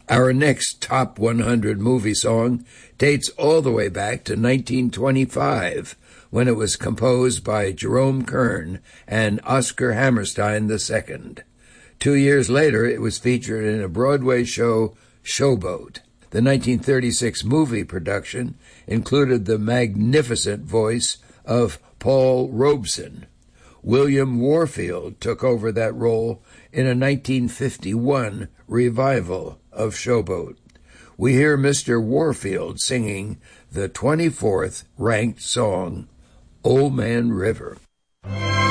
Our next Top 100 movie song dates all the way back to 1925, when it was composed by Jerome Kern and Oscar Hammerstein II. 2 years later, it was featured in a Broadway show, Showboat. The 1936 movie production included the magnificent voice of Paul Robeson. William Warfield took over that role in a 1951 revival of Showboat. We hear Mr. Warfield singing the 24th ranked song, Old Man River.